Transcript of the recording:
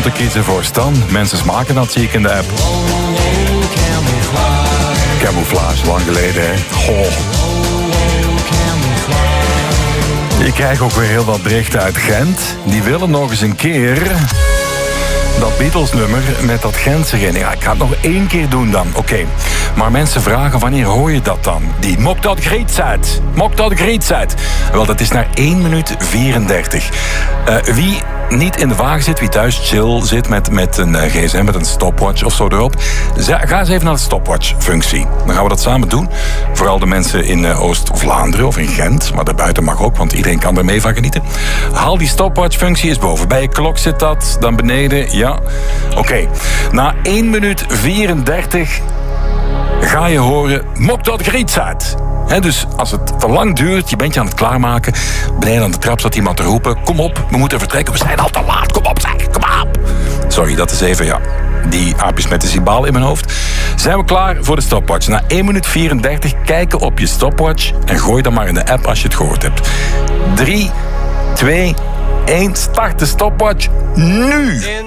te kiezen voor Stan. Mensen smaken dat, zie ik in de app. Camouflage, lang geleden, hè. Goh. Ik krijg ook weer heel wat berichten uit Gent. Die willen nog eens een keer dat Beatles-nummer met dat Gentse erin. Ja, ik ga het nog 1 keer doen dan. Oké. Maar mensen vragen, wanneer hoor je dat dan? Die mocht dat greetzeit. Mocht dat greetzeit. Wel, dat is naar 1 minuut 34. Wie niet in de wagen zit, wie thuis chill zit met een gsm, met een stopwatch of zo erop, ga eens even naar de stopwatch-functie. Dan gaan we dat samen doen. Vooral de mensen in Oost-Vlaanderen of in Gent, maar daarbuiten mag ook, want iedereen kan er mee van genieten. Haal die stopwatch-functie eens boven. Bij je klok zit dat, dan beneden, ja. Oké. Na 1 minuut 34 ga je horen, mok dat greetzeit. Dus als het te lang duurt, je bent je aan het klaarmaken, beneden aan de trap staat iemand te roepen, kom op, we moeten vertrekken, we zijn al te laat, kom op zeg, kom op. Sorry, dat is even, ja, die aapjes met de cymbalen in mijn hoofd. Zijn we klaar voor de stopwatch? Na 1 minuut 34 kijken op je stopwatch en gooi dan maar in de app als je het gehoord hebt. 3, 2, 1, start de stopwatch nu!